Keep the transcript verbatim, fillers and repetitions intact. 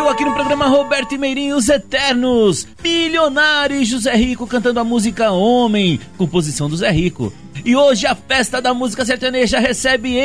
Brasil, aqui no programa Roberto e Meirinho, os Eternos, Milionário e José Rico cantando a música Homem, composição do Zé Rico. E hoje a festa da música sertaneja recebe